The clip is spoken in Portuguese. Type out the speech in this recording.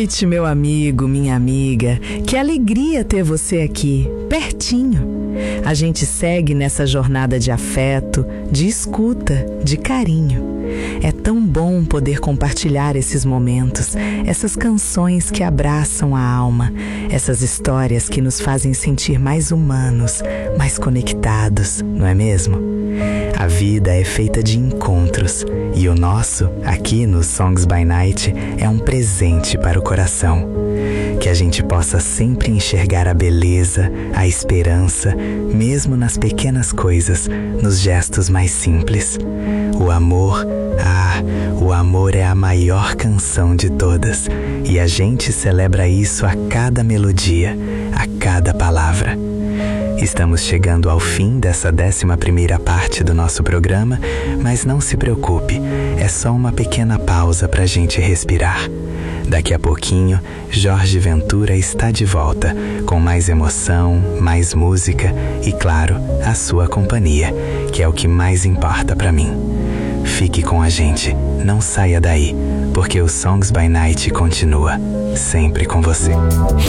noite, meu amigo, minha amiga. Que alegria ter você aqui, pertinho. A gente segue nessa jornada de afeto, de escuta, de carinho. É tão bom poder compartilhar esses momentos, essas canções que abraçam a alma, essas histórias que nos fazem sentir mais humanos, mais conectados, não é mesmo? A vida é feita de encontros e o nosso, aqui no Songs by Night, é um presente para o coração. Que a gente possa sempre enxergar a beleza, a esperança, mesmo nas pequenas coisas, nos gestos mais simples. O amor é a maior canção de todas e a gente celebra isso a cada melodia, a cada palavra. Estamos chegando ao fim dessa 11ª parte do nosso programa, mas não se preocupe, é só uma pequena pausa para a gente respirar. Daqui a pouquinho, Jorge Ventura está de volta, com mais emoção, mais música e, claro, a sua companhia, que é o que mais importa para mim. Fique com a gente, não saia daí, porque o Songs by Night continua, sempre com você.